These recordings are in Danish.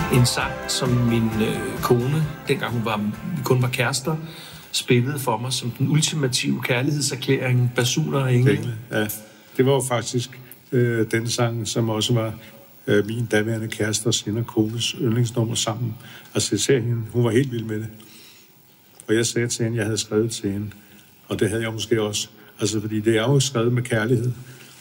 En sang, som min kone, dengang vi kun var kærester, spillede for mig som den ultimative kærlighedserklæring, basuner og engle. Ja, det var jo faktisk den sang, som også var min daværende kæreste og senere kones yndlingsnummer sammen. Altså jeg sagde hende, hun var helt vild med det. Og jeg sagde til hende, jeg havde skrevet til hende. Og det havde jeg måske også. Altså fordi det er jo skrevet med kærlighed.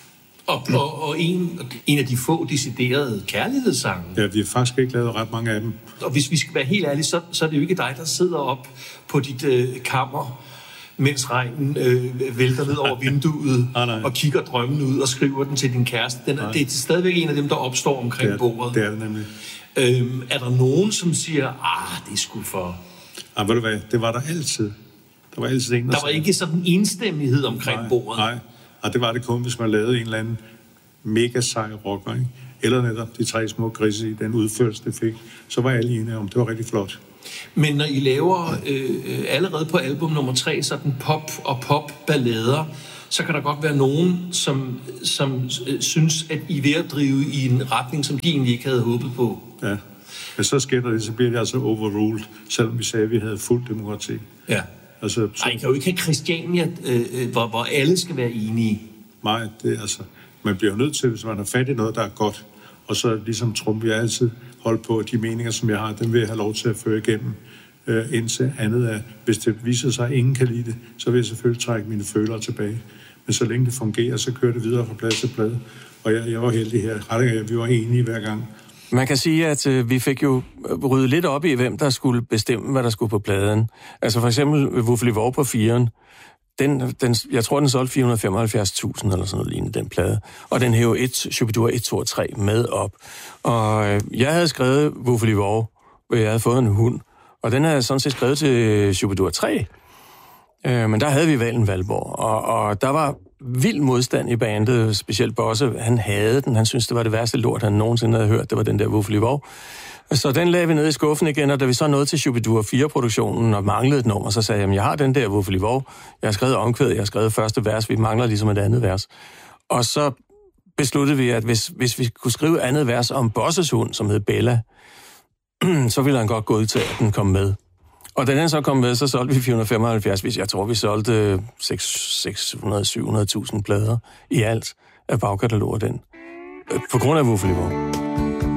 Og en af de få deciderede kærlighedssange. Ja, vi har faktisk ikke lavet ret mange af dem. Og hvis vi skal være helt ærlige, så er det jo ikke dig, der sidder op på dit kammer, mens regnen vælter ned over vinduet og kigger drømmen ud og skriver den til din kæreste. Det er stadigvæk en af dem, der opstår omkring bordet. Det er det nemlig. Er der nogen, som siger, det er sgu for... Ved du hvad, det var der altid. Der var altid en, der var ikke sådan enstemmighed omkring bordet. Nej. Og det var det kun, hvis man lavede en eller anden mega sej rocker, ikke? Eller netop de 3 små grise i den udførelse, det fik. Så var alle enige om, det var rigtig flot. Men når I laver allerede på album nummer 3, sådan pop-ballader, så kan der godt være nogen, som synes, at I er ved at drive i en retning, som de egentlig ikke havde håbet på. Ja, men så sker der det, så bliver det altså overruled, selvom vi sagde, at vi havde fuldt demokrati. Ja. Altså, I kan jo ikke have Christiania, hvor alle skal være enige. Nej, det er altså... Man bliver jo nødt til, hvis man har fat i noget, der er godt. Og så ligesom Trump, jeg altid holdt på, de meninger, som jeg har, dem vil jeg have lov til at føre igennem. Indtil andet er, hvis det viser sig, at ingen kan lide det, så vil jeg selvfølgelig trække mine følere tilbage. Men så længe det fungerer, så kører det videre fra plade til plade. Og jeg var heldig her. Vi var enige hver gang. Man kan sige, at vi fik jo ryddet lidt op i, hvem der skulle bestemme, hvad der skulle på pladen. Altså for eksempel Wuffeli Vov på 4'eren. Jeg tror, den solgte 475.000 eller sådan noget lignende, den plade. Og den hævde Shu-bi-dua 1, 2 og 3 med op. Og jeg havde skrevet Wuffeli Vov, hvor jeg havde fået en hund. Og den havde jeg sådan set skrevet til Shu-bi-dua 3. Men der havde vi Valen Valborg. Og der var vild modstand i bandet, specielt Bosse. Han havde den. Han syntes, det var det værste lort, han nogensinde havde hørt. Det var den der Wuffeli Vov. Så den lagde vi ned i skuffen igen, og da vi så nåede til Shu-bi-dua 4-produktionen og manglede et nummer, så sagde jeg, jeg har den der Wuffeli Vov. Jeg har skrevet omkvædet, jeg har skrevet første vers, vi mangler ligesom et andet vers. Og så besluttede vi, at hvis vi kunne skrive andet vers om Bosses hund, som hed Bella, så ville han godt gå ud til, at den kom med. Og da den så kom med, så solgte vi 475, jeg tror, vi solgte 600-700.000 plader i alt af bagkataloger den. På grund af Wuffeli Vov.